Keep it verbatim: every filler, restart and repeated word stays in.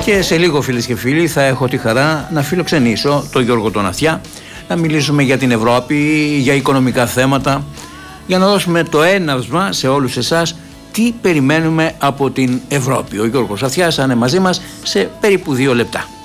Και σε λίγο, φίλες και φίλοι, θα έχω τη χαρά να φιλοξενήσω τον Γιώργο τον Αθιά, να μιλήσουμε για την Ευρώπη, για οικονομικά θέματα, για να δώσουμε το έναυσμα σε όλους εσάς τι περιμένουμε από την Ευρώπη. Ο Γιώργος Αθιάς θα είναι μαζί μας σε περίπου δύο λεπτά.